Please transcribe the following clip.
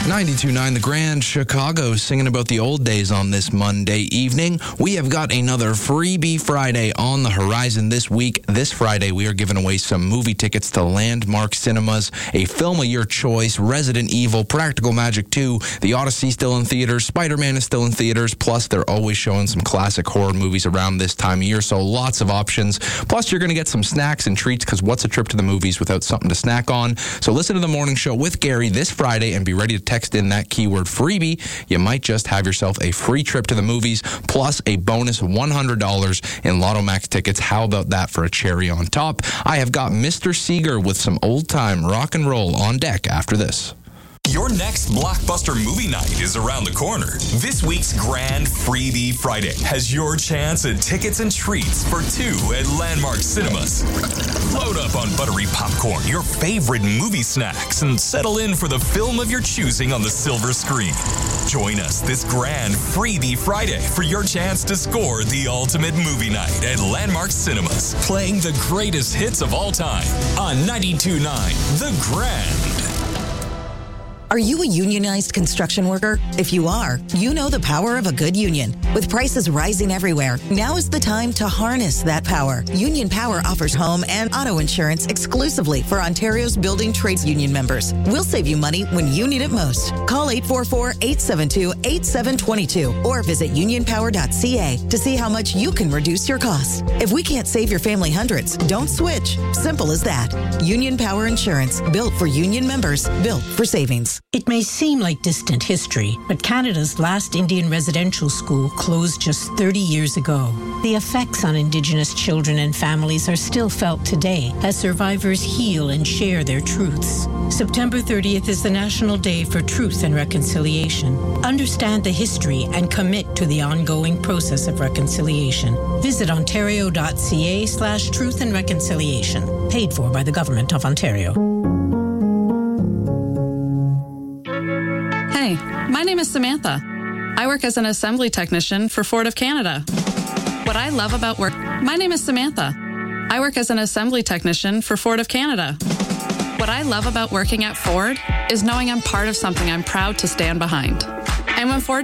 92.9 The Grand, Chicago, singing about the old days on this Monday evening. We have got another Freebie Friday on the horizon this week. This Friday, we are giving away some movie tickets to Landmark Cinemas, a film of your choice, Resident Evil, Practical Magic 2, The Odyssey still in theaters, Spider-Man is still in theaters, plus they're always showing some classic horror movies around this time of year, so lots of options. Plus, you're going to get some snacks and treats, because what's a trip to the movies without something to snack on? So listen to The Morning Show with Gary this Friday and be ready to text in that keyword freebie. You might just have yourself a free trip to the movies, plus a bonus $100 in Lotto Max tickets. How about that for a cherry on top? I have got Mr. Seeger with some old-time rock and roll on deck after this. Your next blockbuster movie night is around the corner. This week's Grand Freebie Friday has your chance at tickets and treats for two at Landmark Cinemas. Load up on buttery popcorn, your favorite movie snacks, and settle in for the film of your choosing on the silver screen. Join us this Grand Freebie Friday for your chance to score the ultimate movie night at Landmark Cinemas, playing the greatest hits of all time on 92.9 The Grand. Are you a unionized construction worker? If you are, you know the power of a good union. With prices rising everywhere, now is the time to harness that power. Union Power offers home and auto insurance exclusively for Ontario's building trades union members. We'll save you money when you need it most. Call 844-872-8722 or visit unionpower.ca to see how much you can reduce your costs. If we can't save your family hundreds, don't switch. Simple as that. Union Power Insurance, built for union members, built for savings. It may seem like distant history, but Canada's last Indian residential school closed just 30 years ago. The effects on Indigenous children and families are still felt today as survivors heal and share their truths. September 30th is the National Day for Truth and Reconciliation. Understand the history and commit to the ongoing process of reconciliation. Visit ontario.ca/truth and reconciliation. Paid for by the Government of Ontario. Hey, my name is Samantha. I work as an assembly technician for Ford of Canada. What I love about work... My name is Samantha. I work as an assembly technician for Ford of Canada. What I love about working at Ford is knowing I'm part of something I'm proud to stand behind. And when Ford